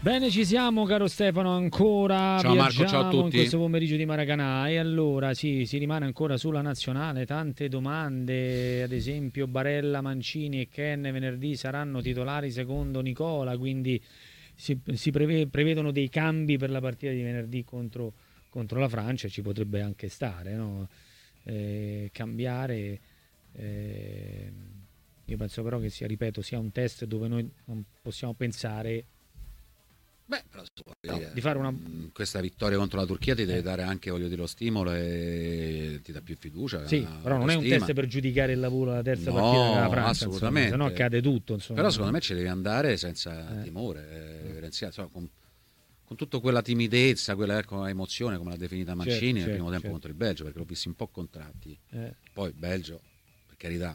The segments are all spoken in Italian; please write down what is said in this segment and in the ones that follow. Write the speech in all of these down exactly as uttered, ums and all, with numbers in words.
Bene, ci siamo, caro Stefano, ancora ciao Marco, ciao a tutti. In questo pomeriggio di Maracanã. E allora sì, si rimane ancora sulla nazionale, tante domande, ad esempio Barella, Mancini e Ken venerdì saranno titolari secondo Nicola, quindi si, si preve, prevedono dei cambi per la partita di venerdì contro, contro la Francia, ci potrebbe anche stare, no? Eh, cambiare, eh, io penso però che sia, ripeto, sia un test dove noi non possiamo pensare Beh, però, no, di fare una... questa vittoria contro la Turchia ti deve eh. dare anche, voglio dire, lo stimolo e ti dà più fiducia. Sì, però non è un test per giudicare il lavoro della terza no, partita della Francia, assolutamente. Se no accade tutto. Insomma. Però secondo me ci devi andare senza eh. timore, eh, insomma, con, con tutta quella timidezza, quella ecco, emozione, come l'ha definita Mancini certo, nel certo, primo tempo certo. contro il Belgio, perché l'ho visto un po' contratti. Eh. Poi il Belgio, per carità,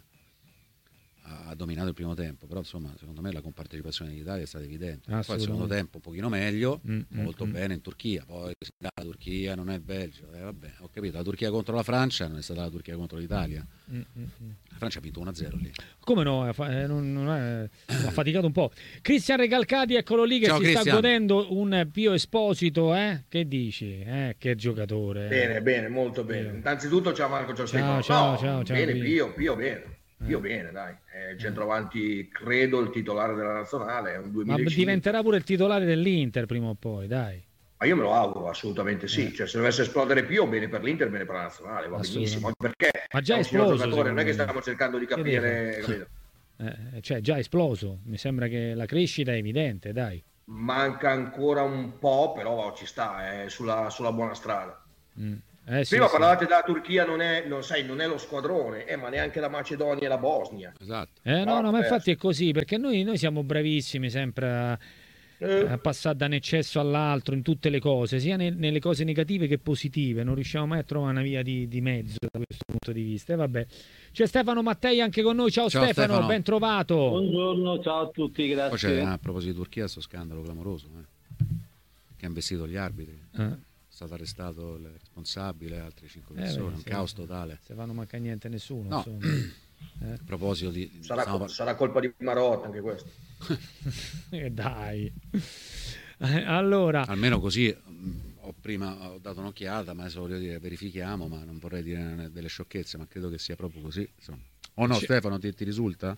ha dominato il primo tempo, però insomma secondo me la compartecipazione dell'Italia è stata evidente. Poi il secondo tempo un pochino meglio, mm, molto mm, bene in Turchia, poi la Turchia non è il Belgio, eh, vabbè, ho capito, la Turchia contro la Francia non è stata la Turchia contro l'Italia. Mm, mm, la Francia ha vinto uno a zero lì. Come no, eh, non, non è, ha faticato un po'. Cristian Recalcati, eccolo lì che Ciao, si Christian. sta godendo un Pio Esposito, eh? Che dici? Eh, che giocatore. Bene, bene, molto bene. Pio. Innanzitutto ciao Marco, ciao, ciao Stefano. Ciao, no, ciao, ciao. Bene, Pio, Pio, Pio bene. Io bene, dai, è centravanti, credo, il titolare della nazionale, è un duemilacinque. Ma diventerà pure il titolare dell'Inter prima o poi, dai. Ma io me lo auguro, assolutamente sì. Eh. Cioè, se dovesse esplodere Pio, bene per l'Inter, bene per la nazionale, va benissimo. Perché ma già è un esploso, giocatore, non è che stiamo cercando di capire, capito? Eh, cioè, già esploso. Mi sembra che la crescita è evidente, dai. Manca ancora un po', però ci sta, è sulla, sulla buona strada. Mm. Eh, sì, Prima sì. parlavate della Turchia, non è, non sai, non è lo squadrone, eh, ma neanche la Macedonia e la Bosnia. Esatto. Eh, no, no, ma infatti è così, perché noi, noi siamo bravissimi sempre a, eh. a passare da un eccesso all'altro in tutte le cose, sia ne, nelle cose negative che positive. Non riusciamo mai a trovare una via di, di mezzo da questo punto di vista. E vabbè. C'è Stefano Mattei anche con noi. Ciao, ciao Stefano, Stefano, ben trovato. Buongiorno, ciao a tutti, grazie. Poi c'è, a proposito di Turchia, questo scandalo clamoroso eh, che ha investito gli arbitri. Eh. È stato arrestato il responsabile, altre cinque persone, eh, un sì, caos sì. totale. Se va non manca niente a nessuno. No. Eh. A proposito di... Sarà, stavo... sarà colpa di Marotta anche questo. eh, dai. Allora... Almeno così, ho prima ho dato un'occhiata, ma adesso voglio dire, verifichiamo, ma non vorrei dire delle sciocchezze, ma credo che sia proprio così. Insomma. O no, C- Stefano, ti, ti risulta?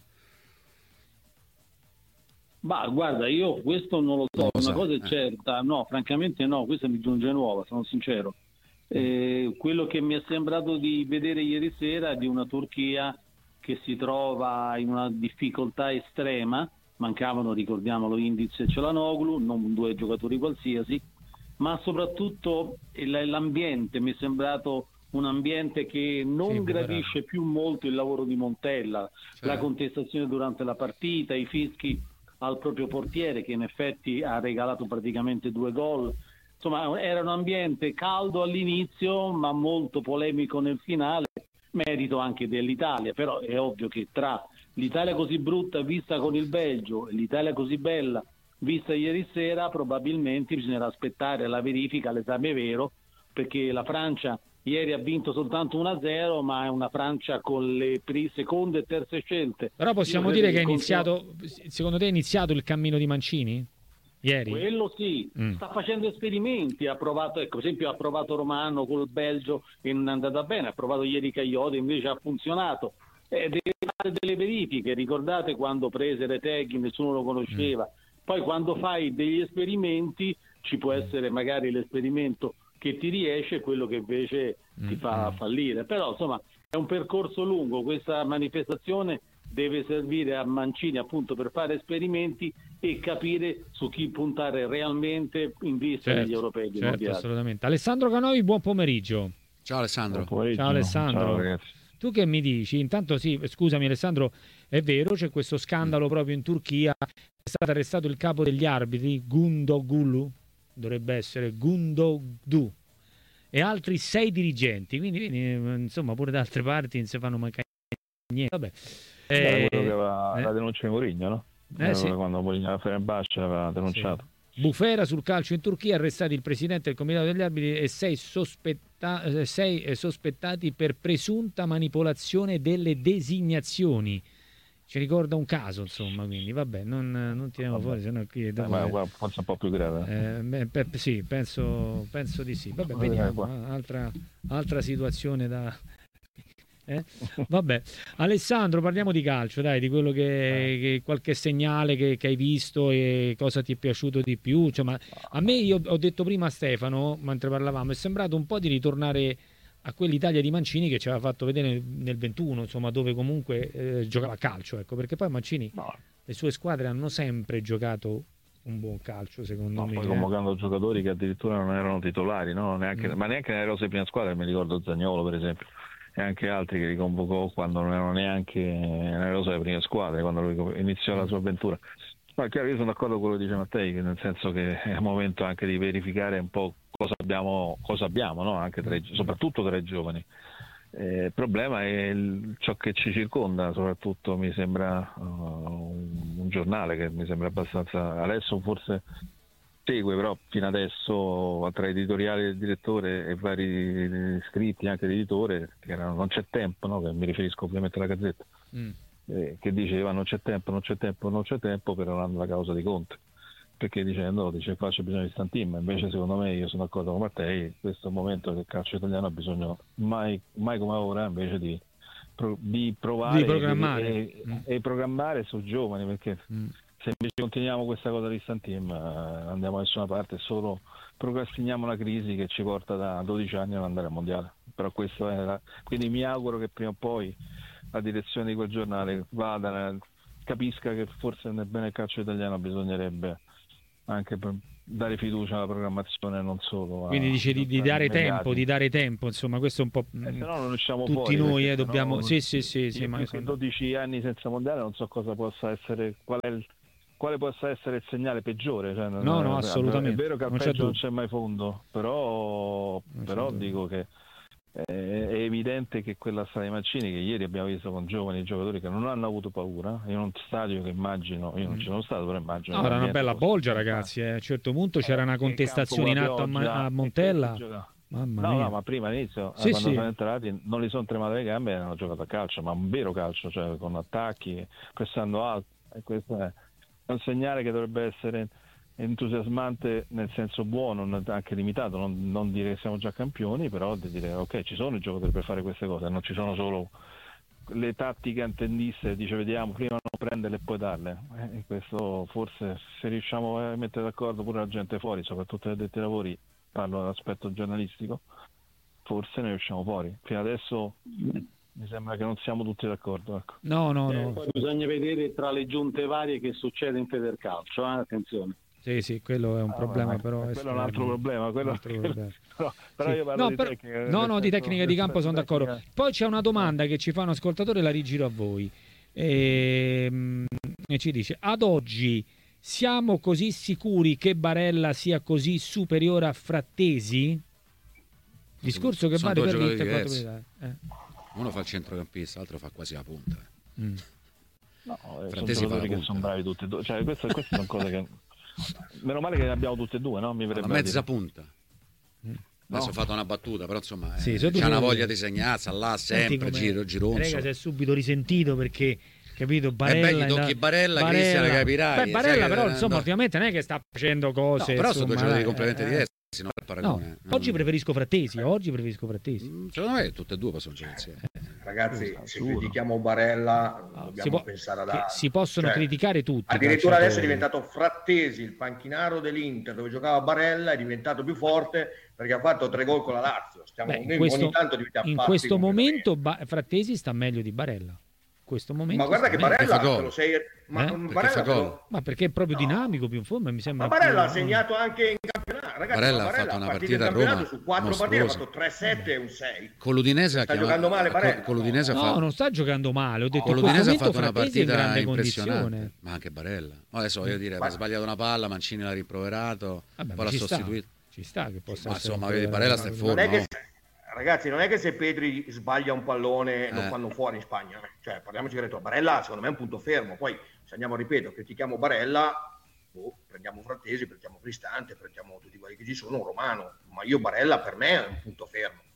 Ma guarda, io questo non lo so, non lo una sa, cosa è eh. certa, no, francamente no, questa mi giunge nuova, sono sincero. Eh, quello che mi è sembrato di vedere ieri sera è di una Turchia che si trova in una difficoltà estrema, mancavano, ricordiamolo, Indiz e Çalhanoğlu, non due giocatori qualsiasi, ma soprattutto l'ambiente mi è sembrato un ambiente che non sì, gradisce più molto il lavoro di Montella, cioè. La contestazione durante la partita, i fischi al proprio portiere che in effetti ha regalato praticamente due gol. Insomma, era un ambiente caldo all'inizio ma molto polemico nel finale, merito anche dell'Italia, però è ovvio che tra l'Italia così brutta vista con il Belgio e l'Italia così bella vista ieri sera probabilmente bisognerà aspettare la verifica, l'esame vero, perché la Francia ieri ha vinto soltanto uno a zero, ma è una Francia con le seconde e terze scelte. Però possiamo dire che è iniziato, secondo te è iniziato il cammino di Mancini? Ieri? Quello sì, mm. sta facendo esperimenti, ha provato, ecco, per esempio ha provato Romano con il Belgio e non è andata bene, ha provato ieri Cagliode, invece ha funzionato. Eh, deve fare delle verifiche, ricordate quando prese Retegui, nessuno lo conosceva. Mm. Poi quando fai degli esperimenti ci può essere magari l'esperimento che ti riesce, quello che invece mm. ti fa fallire. Però insomma è un percorso lungo, questa manifestazione deve servire a Mancini appunto per fare esperimenti e capire su chi puntare realmente in vista certo, degli europei. Certo, assolutamente. Alessandro Canovi, buon pomeriggio. Ciao Alessandro. Buon Ciao Alessandro. Ciao ragazzi. Tu che mi dici? Intanto sì, scusami Alessandro, è vero, c'è questo scandalo proprio in Turchia, è stato arrestato il capo degli arbitri, Gundogulu, dovrebbe essere Gundogdu, e altri sei dirigenti, quindi, quindi insomma pure da altre parti non si fanno mancare niente. Vabbè. Eh, quello che aveva eh. la denuncia di Mourinho, no? Eh, sì. Quando Mourinho a Fenerbahce aveva denunciato. Sì. Bufera sul calcio in Turchia, arrestati il presidente del comitato degli arbitri e sei, sospetta- sei sospettati per presunta manipolazione delle designazioni. ci ricorda un caso, insomma, quindi vabbè, non, non tiriamo fuori, sennò qui dopo, eh, ma forse un po' più grave. Eh, beh, pe, sì, penso, penso di sì. Vabbè, vediamo, eh, altra, altra situazione da... Eh? Vabbè, Alessandro, parliamo di calcio, dai, di quello che, che qualche segnale che, che hai visto e cosa ti è piaciuto di più. Cioè, ma a me, io ho detto prima a Stefano, mentre parlavamo, è sembrato un po' di ritornare a quell'Italia di Mancini che ci aveva fatto vedere nel ventuno, insomma, dove comunque eh, giocava a calcio, ecco, perché poi Mancini, no. le sue squadre hanno sempre giocato un buon calcio, secondo no, me. Poi convocando giocatori che addirittura non erano titolari, no? Neanche, mm. ma neanche nelle rose prima squadra, mi ricordo Zaniolo per esempio, e anche altri che riconvocò quando non erano neanche nelle rose delle prime squadre, quando lui iniziò mm. la sua avventura. Ma chiaro, io sono d'accordo con quello che dice Mattei, che nel senso che è il momento anche di verificare un po' cosa abbiamo, cosa abbiamo no? Anche tra i, soprattutto tra i giovani. Eh, il problema è il, ciò che ci circonda, soprattutto mi sembra uh, un, un giornale che mi sembra abbastanza, adesso forse segue, però fino adesso tra editoriali del direttore e vari scritti anche l'editore, che erano, non c'è tempo, no? Che mi riferisco ovviamente alla Gazzetta, mm. eh, che diceva non c'è tempo, non c'è tempo, non c'è tempo per la causa di Conte, perché dicendo dice qua c'è bisogno di Stantim, invece secondo me, io sono d'accordo con Mattei, questo è un momento che il calcio italiano ha bisogno mai, mai come ora invece di, di provare di programmare. E, e, mm. e programmare su giovani, perché mm. se invece continuiamo questa cosa di Stantim eh, andiamo da nessuna parte, solo procrastiniamo una crisi che ci porta da dodici anni ad andare al mondiale. Però questo è la... quindi mi auguro che prima o poi la direzione di quel giornale vada, capisca che forse nel bene calcio italiano bisognerebbe anche per dare fiducia alla programmazione, non solo a, quindi dice di, di dare immediati. tempo di dare tempo insomma, questo è un po' eh, se no non usciamo tutti fuori, noi eh, no, dobbiamo non... sì sì sì, sì ma sono dodici anni senza mondiale, non so cosa possa essere, qual è il, quale possa essere il segnale peggiore, cioè, non, no no assolutamente, è vero che al non peggio c'è, non c'è mai fondo, però, però dico che è evidente che quella strada di Mancini, che ieri abbiamo visto con giovani giocatori che non hanno avuto paura, in un stadio che immagino, io non ci sono stato, però immagino no, era una bella bolgia ragazzi, eh. a un certo punto c'era una contestazione in atto a, a Montella, mamma no mia. no ma prima all'inizio sì, quando sì. sono entrati non li sono tremate le gambe e hanno giocato a calcio, ma un vero calcio, cioè con attacchi, pressando alto, e questo è un segnale che dovrebbe essere entusiasmante nel senso buono, anche limitato, non, non dire che siamo già campioni, però di dire ok, ci sono i giocatori per fare queste cose, non ci sono solo le tattiche antenniste, dice vediamo prima non prenderle e poi darle, eh, questo forse se riusciamo a mettere d'accordo pure la gente fuori, soprattutto gli addetti ai lavori, parlo dell'aspetto giornalistico, forse ne usciamo fuori. Fino adesso mi sembra che non siamo tutti d'accordo, ecco. no no eh, no poi bisogna vedere tra le giunte varie che succede in Federcalcio, eh? Attenzione. Sì, sì, quello è un ah, problema, ma, però quello è un altro problema, quello, un altro problema. però, però sì. io parlo no, di però, tecnica, no, no, di tecnica di campo sono d'accordo. Tecnica... Poi c'è una domanda che ci fa un ascoltatore, la rigiro a voi e, e ci dice: ad oggi siamo così sicuri che Barella sia così superiore a Frattesi? Discorso che sono vale due per l'Inter diversi. Eh. Uno fa il centrocampista, l'altro fa quasi la punta. Mm. No, Frattesi sono fa giocatori che sono bravi tutti e due, cioè queste, queste sono cose che meno male che ne abbiamo tutte e due, no? Mi la mezza dire. punta. Mm. Adesso no. ho fatto una battuta, però insomma sì, eh, c'ha una voglia di segnarsi là sempre, giro, gironzo. Rega si è subito risentito perché, capito, Barella... E beh, gli tocchi da... Barella, Barella, Cristian, capirai. Beh, Barella però, che... insomma, ultimamente non è che sta facendo cose... No, però insomma, sono due giocatori eh, completamente eh, diversi. No, paragone. No, oggi preferisco Frattesi, oggi preferisco Frattesi. Secondo me tutte e due possono giocare insieme. Ragazzi, se critichiamo Barella no, dobbiamo si può, pensare ad altro. Si possono cioè, criticare tutti. Addirittura adesso è diventato Frattesi, il panchinaro dell'Inter dove giocava Barella, è diventato più forte perché ha fatto tre gol con la Lazio. Stiamo, Beh, in noi questo, ogni tanto diventiamo in questo momento ba- Frattesi sta meglio di Barella. Questo momento ma guarda che Barella te lo sei ma, eh? Barella perché lo... ma perché è proprio no. dinamico, più in forma, mi sembra. Ma Barella più... ha segnato anche in campionato, ragazzi. Barella, Barella ha fatto una partita partita in campionato a Roma su quattro mostruosa. partite, ha fatto tre sette e un sei. Con l'Udinese sta chiamato... giocando male Barella. Con l'Udinese no, ha fatto... non sta giocando male, ho detto con l'Udinese ha fatto una Frattesi in partita grande impressionante, condizione. ma anche Barella. Adesso voglio dire, ma... ha sbagliato una palla, Mancini l'ha rimproverato, Vabbè, poi l'ha ci sostituito. Sta, ci sta che possa ma essere insomma, vedi, Barella sta in forma. Non ragazzi, non è che se Pedri sbaglia un pallone eh. lo fanno fuori in Spagna, cioè parliamoci diretto, Barella secondo me è un punto fermo, poi se andiamo, ripeto, critichiamo Barella, oh, prendiamo Frattesi, prendiamo Cristante, prendiamo tutti quelli che ci sono, un romano, ma io Barella per me è un punto fermo.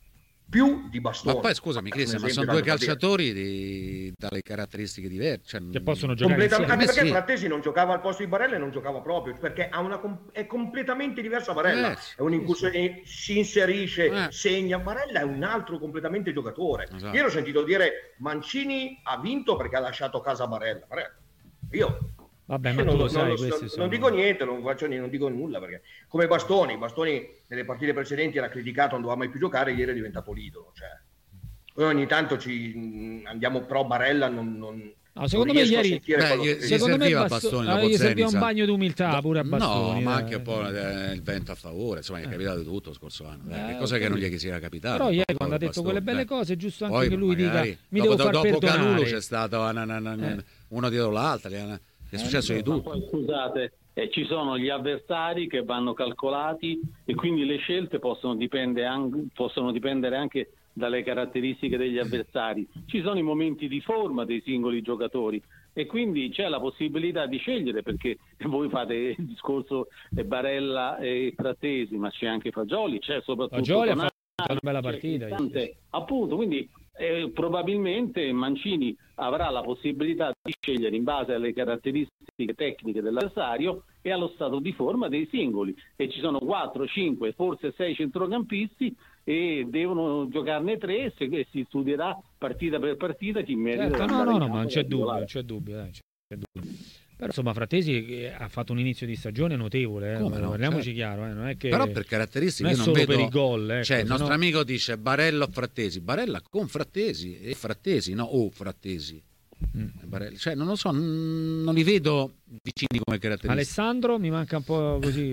più di Bastoni. Ma poi scusami Cristian, ma sono due calciatori di, dalle caratteristiche diverse, cioè, che possono giocare insieme. Anche perché sì. Frattesi non giocava al posto di Barella e non giocava proprio, perché ha una, è completamente diversa Barella, eh, è un incursione, si inserisce, eh. segna. Barella è un altro completamente giocatore. Esatto. Io ho sentito dire Mancini ha vinto perché ha lasciato casa Barella. Barella. Io Vabbè, ma non, tu lo non, sai, non, questi non sono... dico niente, non, faccio, non dico nulla, perché come Bastoni, Bastoni nelle partite precedenti era criticato, non doveva mai più giocare, ieri è diventato l'idolo. Cioè, noi ogni tanto ci andiamo, però Barella non... non no, secondo me ieri beh, gli, secondo gli me Bastoni, ah, gli serviva un bagno d'umiltà pure a Bastoni. No, ma eh. anche un po' il vento a favore, insomma, gli è capitato di tutto lo scorso anno. Eh, che cosa okay. che non gli si era capitato. Però ieri quando ha detto Bastoni, quelle belle cose, è giusto anche poi, che lui magari, dica mi dopo, devo far dopo perdonare. Dopo Calulu c'è stato una, una, una, eh. uno dietro l'altro, è successo eh, di tutto. Poi, scusate, eh, ci sono gli avversari che vanno calcolati e quindi le scelte possono dipendere anche, possono dipendere anche dalle caratteristiche degli avversari. Ci sono i momenti di forma dei singoli giocatori e quindi c'è la possibilità di scegliere, perché voi fate il discorso Barella e Frattesi, ma c'è anche Fagioli, c'è soprattutto Fagioli Tonali, ha fatto una bella partita. Tante, appunto, quindi eh, probabilmente Mancini avrà la possibilità di scegliere in base alle caratteristiche tecniche dell'avversario e allo stato di forma dei singoli, e ci sono quattro, cinque, forse sei centrocampisti e devono giocarne tre, se si studierà partita per partita chi merita. Certo, no, no, no, ma non c'è dubbio, non c'è dubbio, eh, c'è dubbio. Però insomma Frattesi ha fatto un inizio di stagione notevole, eh. No, parliamoci certo. chiaro, eh. Non è che però per caratteristiche non io non vedo per i gol, ecco, cioè il nostro no... amico dice Barella o Frattesi, Barella con Frattesi e Frattesi, no, o Frattesi. Mm. Barella, cioè non lo so, non, non li vedo vicini come caratteristiche. Alessandro mi manca un po' così.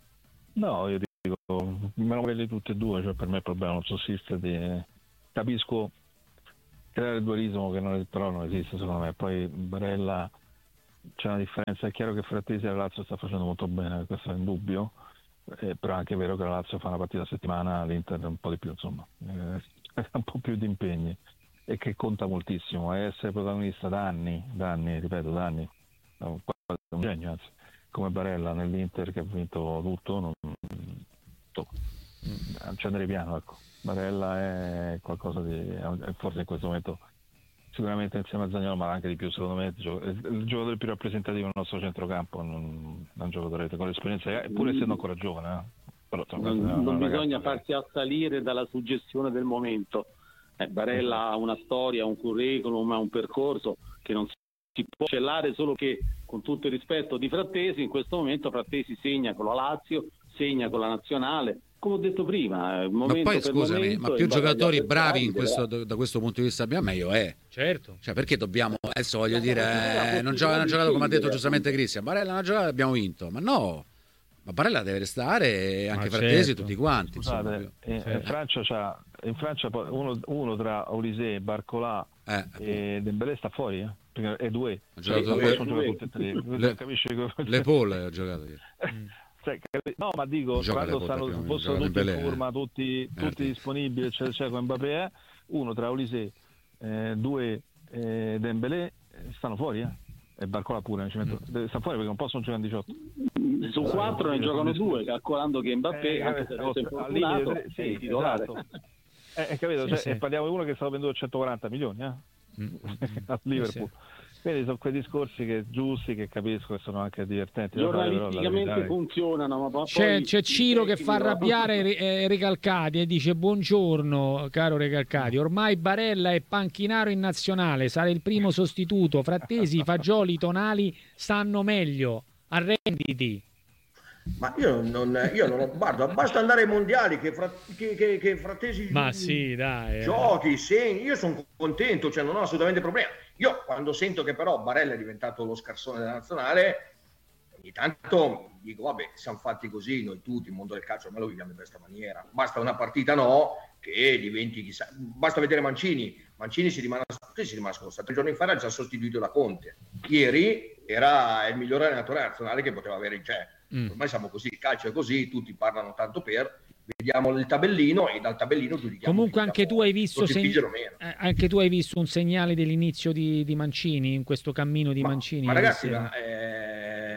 No, io dico, me lo vedi tutte e due, cioè per me il problema non sussiste, di... capisco creare il dualismo che non, però non esiste secondo me. Poi Barella, c'è una differenza, è chiaro che Frattesi alla Lazio sta facendo molto bene, questo è indubbio, eh, però è anche vero che la Lazio fa una partita a settimana, l'Inter un po' di più, insomma, eh, un po' più di impegni, e che conta moltissimo, è essere protagonista da anni, da anni, ripeto, da anni, quasi un genio, anzi, come Barella nell'Inter che ha vinto tutto, non, to, non ci andrei piano, ecco. Barella è qualcosa di, forse in questo momento sicuramente insieme a Zaniolo, ma anche di più secondo me il giocatore più rappresentativo del nostro centrocampo, non, non giocatore con l'esperienza, pur essendo ancora giovane, eh. Però, insomma, non, non bisogna farsi assalire dalla suggestione del momento. eh, Barella ha una storia, un curriculum, ha un percorso che non si può cellare, solo che con tutto il rispetto di Frattesi, in questo momento Frattesi segna con la Lazio, segna con la nazionale, come ho detto prima. Ma poi scusami, ma più giocatori bravi in questo, da questo punto di vista abbiamo, meglio è. Certo. Cioè, perché dobbiamo, adesso voglio dire, eh, non gioca, hanno giocato come ha detto giustamente Cristian, Barella non ha giocato e abbiamo vinto, ma no. Ma Barella deve restare e anche ma Frattesi, certo. Tutti quanti. Scusate, in, certo. in Francia c'ha, in Francia uno, uno tra Olise, Barcola eh, e Dembélé sta fuori, eh? Perché è due. Ha giocato le, le, le, le Paul ha giocato ieri. Cioè, no, ma dico, quando stanno, fossero tutti in forma, tutti, tutti disponibili, eccetera, eccetera, con Mbappé, eh? uno tra Olise, eh, due eh, Dembélé, stanno fuori, eh? E Barcola pure, ci metto, mm. sta fuori perché non possono giocare in diciotto. Su quattro ne giocano due, calcolando che Mbappé, eh, anche se è infortunato, è sì, titolare. Esatto. Eh, capito? Sì, cioè, sì. Parliamo di uno che è stato venduto a centoquaranta milioni, eh? Mm. a Liverpool. Sì, sì. Quindi sono quei discorsi che giusti, che capisco che sono anche divertenti. Giornalisticamente funzionano, ma poi c'è, c'è Ciro che fa arrabbiare eh, Recalcati e dice: buongiorno caro Recalcati, ormai Barella è panchinaro in nazionale, sarà il primo sostituto, Frattesi, Fagioli, Tonali stanno meglio, arrenditi. Ma io non, io non ho, guarda, basta andare ai mondiali che, fra, che, che, che Frattesi ma sì, dai, giochi, segni, io sono contento, cioè non ho assolutamente problemi. Io quando sento che però Barella è diventato lo scarsone della nazionale, ogni tanto dico vabbè, siamo fatti così noi tutti, il mondo del calcio, ma lo viviamo in questa maniera. Basta una partita no, che diventi chissà, basta vedere Mancini, Mancini si rimane, si rimane scorsa, tre giorni fa ha già sostituito da Conte, ieri era il migliore allenatore nazionale che poteva avere in c'è. Mm. Ormai siamo così, il calcio è così, tutti parlano tanto per, vediamo il tabellino e dal tabellino giudichiamo. Comunque anche tu hai visto seg... eh, anche tu hai visto un segnale dell'inizio di, di Mancini in questo cammino di ma, Mancini. Ma ragazzi, ma, eh,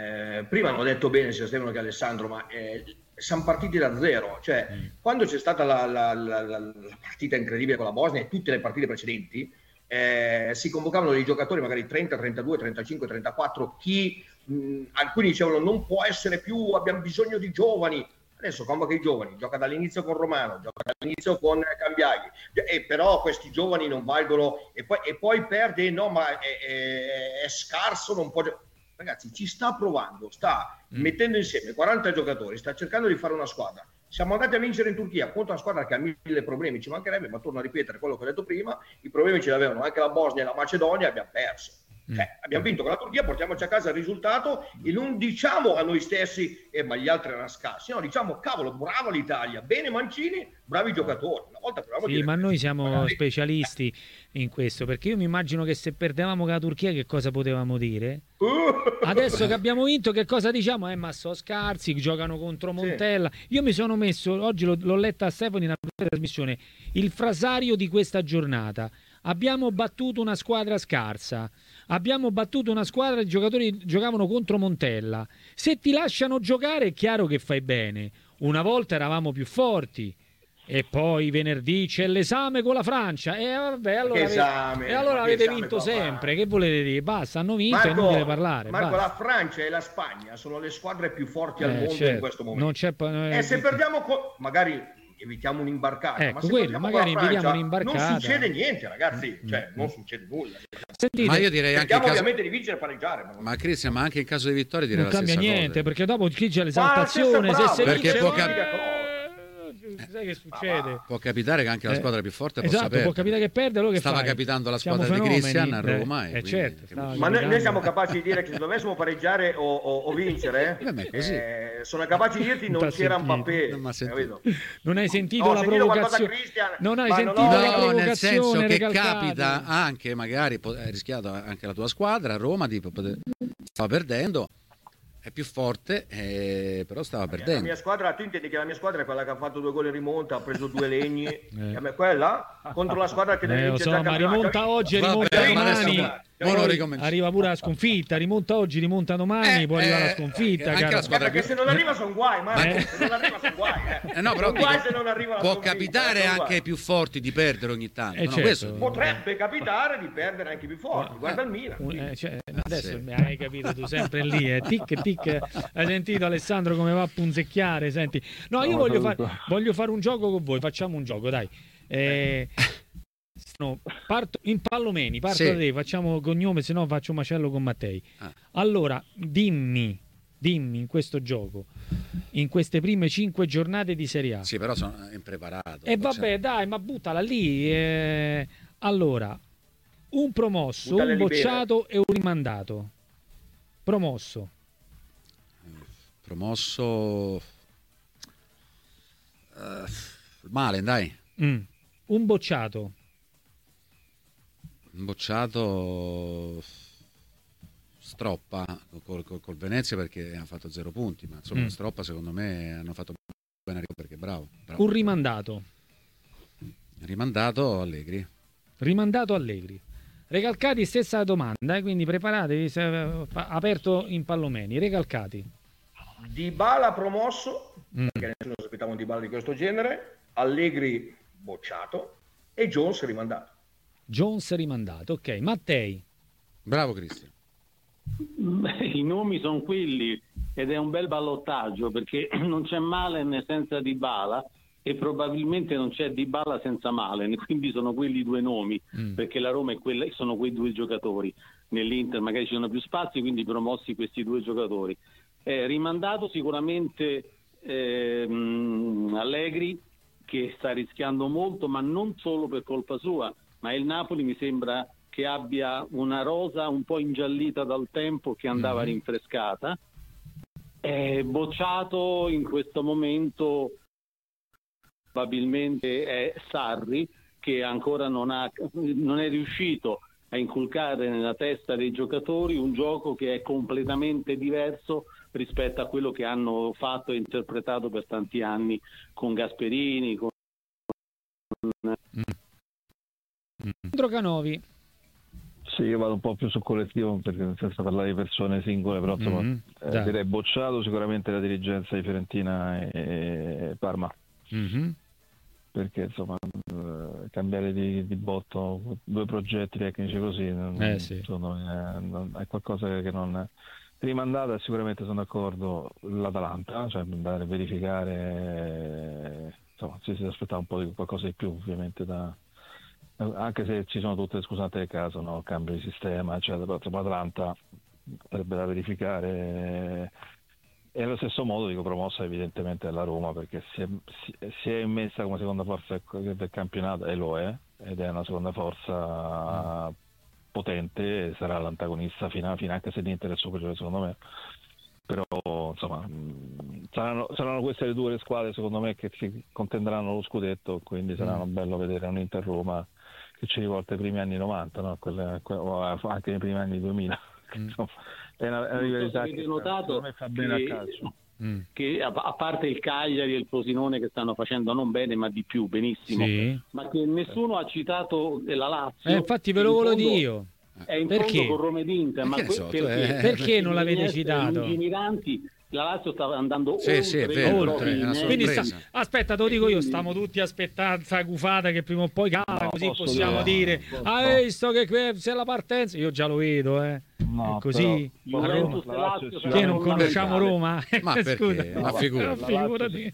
eh, prima hanno detto bene sia Stefano che Alessandro, ma eh, siamo partiti da zero, cioè mm. quando c'è stata la, la, la, la, la partita incredibile con la Bosnia e tutte le partite precedenti, eh, si convocavano dei giocatori magari trenta, trentadue, trentacinque, trentaquattro, chi mh, alcuni dicevano non può essere più, abbiamo bisogno di giovani. Adesso convoca i giovani, gioca dall'inizio con Romano, gioca dall'inizio con Cambiaghi, e però questi giovani non valgono, e poi, e poi perde, no ma è, è, è scarso, non può. Ragazzi, ci sta provando, sta mm. mettendo insieme quaranta giocatori, sta cercando di fare una squadra. Siamo andati a vincere in Turchia contro una squadra che ha mille problemi, ci mancherebbe, ma torno a ripetere quello che ho detto prima, i problemi ce li avevano anche la Bosnia e la Macedonia, abbiamo perso. Cioè, abbiamo vinto con la Turchia, portiamoci a casa il risultato e non diciamo a noi stessi eh, ma gli altri erano scarsi, no, diciamo cavolo, brava l'Italia, bene Mancini, bravi giocatori. Una volta sì, dire, ma noi siamo magari specialisti in questo, perché io mi immagino che se perdevamo con la Turchia che cosa potevamo dire? Adesso che abbiamo vinto che cosa diciamo? Eh ma so scarsi, giocano contro Montella. Sì. Io mi sono messo, oggi l'ho, l'ho letta a Stefano in una trasmissione, il frasario di questa giornata. Abbiamo battuto una squadra scarsa, abbiamo battuto una squadra di giocatori che giocavano contro Montella. Se ti lasciano giocare è chiaro che fai bene. Una volta eravamo più forti e poi venerdì c'è l'esame con la Francia e vabbè, allora, esame, avete, e allora avete vinto sempre. Che volete dire? Basta, hanno vinto Marco, e non deve parlare. Marco, basta. La Francia e la Spagna sono le squadre più forti eh, al mondo certo. in questo momento. Non c'è, eh, e se perdiamo co- magari evitiamo un'imbarcata, ecco, ma se quello, magari evitiamo un'imbarcata. Non succede niente, ragazzi, cioè mm. non succede nulla. Sentite, ma io direi anche caso... ovviamente di vincere e pareggiare. Ma, ma Cristian, ma anche in caso di vittoria direi non la cambia niente, cosa. Perché dopo chi c'è l'esaltazione, bravo, se si perché vince, può eh, cap- sai che succede? Può capitare che anche la squadra più forte eh, possa esatto, perdere. può capitare che perde, allora che stava fai? capitando la Siamo squadra fenomeni, di Cristian a Roma eh, e certo, ma noi, noi siamo capaci di dire che se dovessimo pareggiare o, o, o vincere eh, sono capaci di dirti non, non c'era Mbappé, non, capito? Non hai sentito no, la sentito provocazione, non hai sentito non ho... la no, provocazione, nel senso che recalcata. capita anche, magari hai rischiato anche la tua squadra a Roma di poter... stava perdendo, è più forte, eh, però stava perdendo. La mia squadra, tu intendi che la mia squadra è quella che ha fatto due gol in rimonta, ha preso due legni, eh. a me quella contro la squadra che deve eh, vincere so, ma rimonta oggi e rimonta Vabbè, domani. Poi arriva pure la sconfitta, rimonta oggi, rimonta domani, eh, può arrivare eh, la sconfitta. Anche la squadra eh, perché più... se non arriva sono guai, Marco, eh. se non arriva sono guai. Eh. Eh no, però sono guai se non arriva la può sconfitta, capitare anche guai. ai più forti di perdere ogni tanto. Eh, no, certo. questo... Potrebbe capitare di perdere anche i più forti. Guarda il Milan. Eh, cioè, adesso sì. Hai capito tu sempre lì, eh. tic tic. Hai sentito Alessandro come va a punzecchiare? Senti, no, io no, voglio, far, voglio fare un gioco con voi. Facciamo un gioco, dai. Eh, no, parto in Pallomeni, parto sì. da te, facciamo cognome, se no faccio macello con Mattei. Ah. Allora, dimmi, dimmi in questo gioco, in queste prime cinque giornate di Serie A. Sì, però sono impreparato. E eh, vabbè, dai, ma buttala lì. Eh, allora, un promosso, buttale un bocciato libere. E un rimandato. Promosso. Promosso uh, male, dai. Mm. Un bocciato. Un bocciato Stroppa col, col, col Venezia perché ha fatto zero punti, ma insomma mm. Stroppa secondo me hanno fatto bene perché bravo, bravo. Un rimandato. Rimandato Allegri. Rimandato Allegri. Recalcati stessa domanda, eh, quindi preparatevi, aperto in Pallomeni. Recalcati. Dybala promosso, mm. perché nessuno aspettava un Dybala di questo genere, Allegri bocciato e Jones rimandato. Jones rimandato, ok. Mattei. Bravo Cristian. I nomi sono quelli ed è un bel ballottaggio perché non c'è Malen senza Dybala e probabilmente non c'è Dybala senza Malen, quindi sono quelli due nomi, mm. perché la Roma è quella, sono quei due giocatori. Nell'Inter magari ci sono più spazi, quindi promossi questi due giocatori. Eh, rimandato sicuramente ehm, Allegri, che sta rischiando molto, ma non solo per colpa sua, ma il Napoli mi sembra che abbia una rosa un po' ingiallita dal tempo che andava mm-hmm. rinfrescata. È bocciato in questo momento probabilmente è Sarri, che ancora non, ha, non è riuscito a inculcare nella testa dei giocatori un gioco che è completamente diverso rispetto a quello che hanno fatto e interpretato per tanti anni con Gasperini, con Sandro Canovi. Sì, io vado un po' più sul collettivo perché senza parlare di persone singole, però insomma mm-hmm. eh, direi bocciato sicuramente la dirigenza di Fiorentina e, e Parma. Mm-hmm. Perché insomma eh, cambiare di, di botto due progetti tecnici così eh, sì. sono, è, è qualcosa che non rimandata. Sicuramente sono d'accordo l'Atalanta, cioè andare a verificare, insomma ci si aspettava un po' di qualcosa di più ovviamente, da anche se ci sono tutte le scusate del caso, no? Cambio di sistema eccetera, però l'Atalanta sarebbe da verificare. E allo stesso modo dico promossa evidentemente dalla Roma, perché si è, si, si è immessa come seconda forza del campionato, e lo è, ed è una seconda forza mm. potente, e sarà l'antagonista fino, fino anche se l'Inter è superiore secondo me. Però insomma saranno, saranno queste le due le squadre secondo me che si contenderanno lo scudetto, quindi saranno mm. bello vedere un Inter-Roma che ci rivolta ai primi anni novanta, no? Quelle, o anche nei primi anni duemila. Mm. È una, è una rivalità che notato me fa bene che, a calcio. Mm. Che a, a parte il Cagliari e il Frosinone che stanno facendo non bene ma di più benissimo, sì. ma che nessuno ha citato la Lazio. Eh, infatti ve lo volevo dire io. È in perché? Fondo con Rome d'Inter, ma que- so, perché? Eh. perché non l'avete citato? I migranti, la Lazio sta andando sì, oltre, sì, è vero, oltre. Quindi sta, aspetta, te lo dico io, stiamo tutti aspettando sta gufata che prima o poi cala, no, così possiamo dire ah, visto che c'è la partenza, io già lo vedo, eh. No, è così però, a Roma. Lazio, che non conosciamo Roma? Ma perché? Scusa. Ma figurati. No, figurati.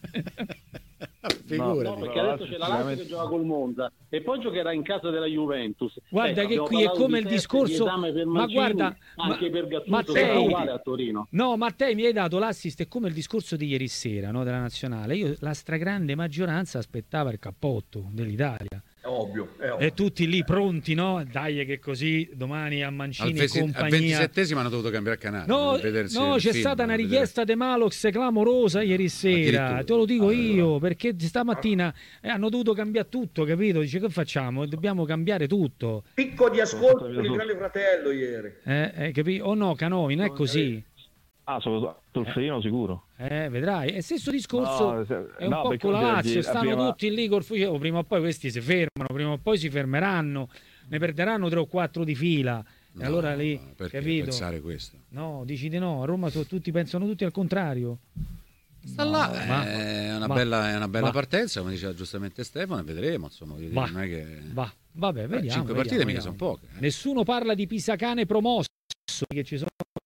No, no, perché adesso c'è la Lazio che gioca col Monza e poi giocherà in casa della Juventus. Guarda eh, che qui è come il discorso, ma Mancini, guarda, anche ma, per Gattuso Mattei, è uguale a Torino. No, Mattei mi hai dato l'assist, è come il discorso di ieri sera, no, della nazionale. Io la stragrande maggioranza aspettava il cappotto dell'Italia. È ovvio, è ovvio. E tutti lì pronti, no? Dai che così domani a Mancini al vesi- e compagnia. Al ventisettesimo hanno dovuto cambiare canale. No, no c'è film, stata una vedere... richiesta de Malox clamorosa ieri sera. Te lo dico allora. io, perché stamattina eh, hanno dovuto cambiare tutto, capito? Dice che facciamo? Dobbiamo cambiare tutto. Picco di ascolto per il Grande Fratello ieri. Eh, eh, capito? O no, Canovi, non è così. Ah, sul Torino sicuro. Eh, vedrai. È stesso discorso, no, se, è un no, po' con la Lazio, stanno prima... tutti lì col fucile. Prima o poi questi si fermano, prima o poi si fermeranno, ne perderanno tre o quattro di fila. No, e allora lì, no, perché capito? pensare questo? No, dici di no, a Roma sono tutti, pensano tutti al contrario. Sta no, là, ma, è una ma, bella, è una bella ma, partenza, come diceva giustamente Stefano, e vedremo, insomma, dire, ma, non è che... va, vabbè, vediamo. Beh, cinque partite vediamo, mica sono poche. Eh. Nessuno parla di Pisacane promosso, che ci sono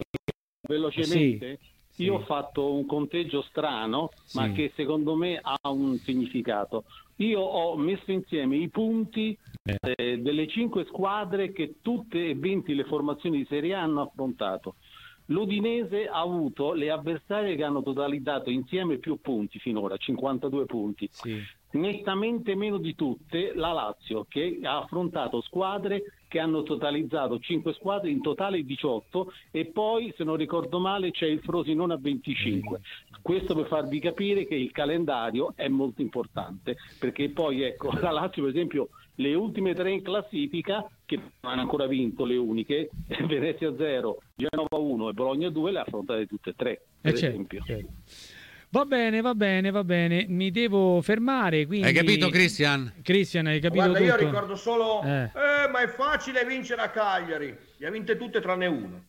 velocemente. Sì. Io sì. ho fatto un conteggio strano, sì. ma che secondo me ha un significato. Io ho messo insieme i punti eh. Eh, delle cinque squadre che tutte e venti le formazioni di Serie A hanno affrontato. L'Udinese ha avuto le avversarie che hanno totalizzato insieme più punti finora, cinquantadue punti. Sì. Nettamente meno di tutte la Lazio, che ha affrontato squadre che hanno totalizzato cinque squadre, in totale diciotto, e poi, se non ricordo male, c'è il Frosinone a venticinque. Mm. Questo per farvi capire che il calendario è molto importante, perché poi, ecco, la Lazio, per esempio, le ultime tre in classifica, che non hanno ancora vinto le uniche, Venezia zero, Genova uno e Bologna due, le ha affrontate tutte e tre, per eh esempio. Certo. Va bene, va bene, va bene. Mi devo fermare. Quindi... Hai capito, Christian? Christian, hai capito Guarda, tutto? io ricordo solo, eh. Eh, ma è facile vincere a Cagliari. Le ha vinte tutte tranne una.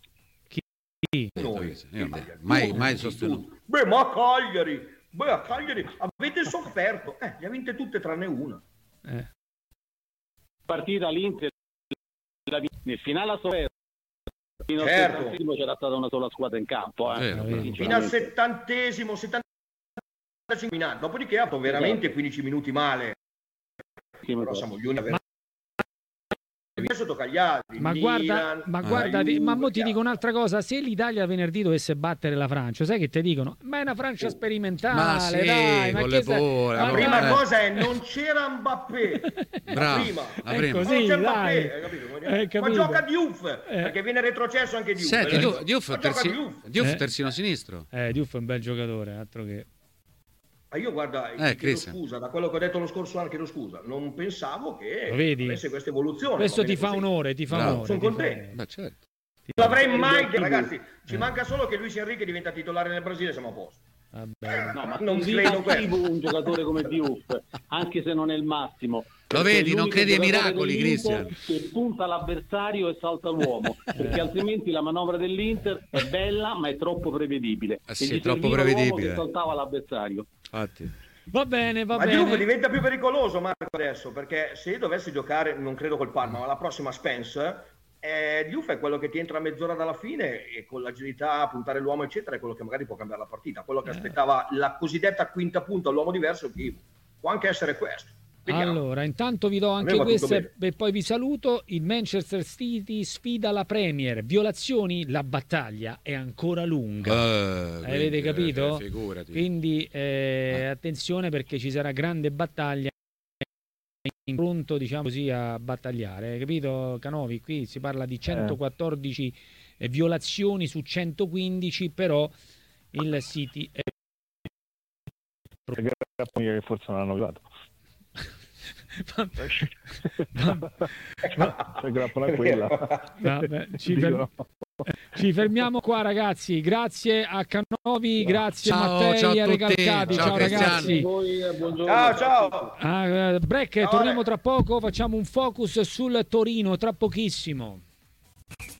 Chi? Noi. Io mai, mai sostenuto. Beh, ma a Cagliari, beh, a Cagliari avete sofferto. Eh, le ha vinte tutte tranne una. Eh. Partita all'Inter, nel finale ha sofferto. Fino certo. al settantesimo c'era stata una sola squadra in campo, eh. Certo. Fino al settantesimo, settantacinque minuti. Dopodiché ha fatto veramente quindici minuti male. Sì, però siamo gli uni sotto Cagliari. Ma Milan, guarda, ma guarda, Juve, ma mo ti dico un'altra cosa: se l'Italia venerdì dovesse battere la Francia, sai che ti dicono? Ma è una Francia sperimentale, ma sì, dai, ma con che le sai... pole, la ma prima eh. cosa è non c'era Mbappé. Bravo, la prima, la prima. Così, non c'è dai. Mbappé, hai capito? Hai capito? Ma gioca Diouf, eh. perché viene retrocesso anche Diouf. Senti, eh. Diouf, terzi... Diouf. Diouf eh. terzino sinistro. Eh, Diouf è un bel giocatore, altro che... Ma io guarda, eh, chiedo scusa, da quello che ho detto lo scorso anno, chiedo scusa, non pensavo che avesse questa evoluzione. Questo ti fa onore, ti fa Bravo. onore. Sono contento. Beh, certo. Non l'avrei mai, ragazzi, ci eh. manca solo che Luis Enrique diventa titolare nel Brasile, siamo a posto. Vabbè. No, ma non credo un giocatore come Diouf, anche se non è il massimo, Lo vedi, non credi ai miracoli, Cristian. Che punta l'avversario e salta l'uomo, perché altrimenti la manovra dell'Inter è bella, ma è troppo prevedibile. Eh sì, è troppo prevedibile. Che saltava l'avversario. Infatti. Va bene, va ma bene. Ma Juve diventa più pericoloso, Marco, adesso, perché se dovessi giocare, non credo col Parma, ma la prossima Spence, eh, Juve è quello che ti entra a mezz'ora dalla fine e con l'agilità, puntare l'uomo, eccetera, è quello che magari può cambiare la partita. Quello che aspettava la cosiddetta quinta punta all'uomo diverso è Juve. Può anche essere questo. Vediamo. Allora, intanto vi do anche questa e poi vi saluto. Il Manchester City sfida la Premier. Violazioni, la battaglia è ancora lunga. Uh, Avete quindi, capito? Eh, figurati. Quindi eh, eh. attenzione, perché ci sarà grande battaglia, in pronto, diciamo così, a battagliare. Capito, Canovi? Qui si parla di centoquattordici eh. violazioni su centoquindici, però il City è... che forse non hanno violato. Vabbè, quella. Vabbè, ci, fer- ci fermiamo qua, ragazzi. Grazie a Canovi, grazie ciao, a Mattei, ciao a a Recalcati. Ciao, ciao ragazzi. Ciao, ciao. Ah, break, ciao, torniamo tra poco. Facciamo un focus sul Torino tra pochissimo.